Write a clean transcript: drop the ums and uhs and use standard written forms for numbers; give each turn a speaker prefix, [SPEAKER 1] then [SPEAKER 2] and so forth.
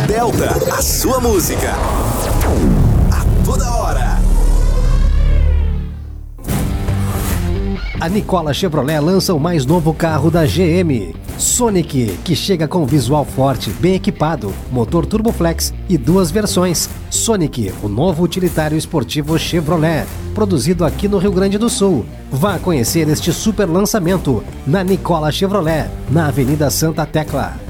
[SPEAKER 1] Delta, a sua música. A toda hora.
[SPEAKER 2] A Nicola Chevrolet lança o mais novo carro da GM, Sonic, que chega com visual forte, bem equipado, motor Turboflex e 2 versões. Sonic, o novo utilitário esportivo Chevrolet, produzido aqui no Rio Grande do Sul. Vá conhecer este super lançamento na Nicola Chevrolet, na Avenida Santa Tecla.